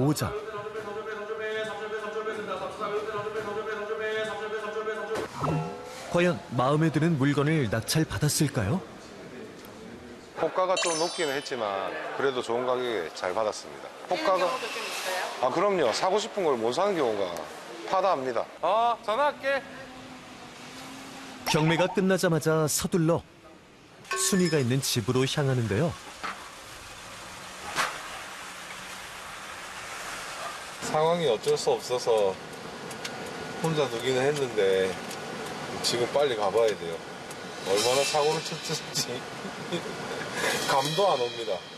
모자. 과연 마음에 드는 물건을 낙찰받았을까요? 호가가 좀 높기는 했지만 그래도 좋은 가격에 잘 받았습니다. 호가가 경우도 좀 있어요? 그럼요. 사고 싶은 걸 못 사는 경우가 파다합니다. 전화할게. 경매가 끝나자마자 서둘러 순위가 있는 집으로 향하는데요. 상황이 어쩔 수 없어서 혼자 두기는 했는데 지금 빨리 가봐야 돼요. 얼마나 사고를 쳤을지 감도 안 옵니다.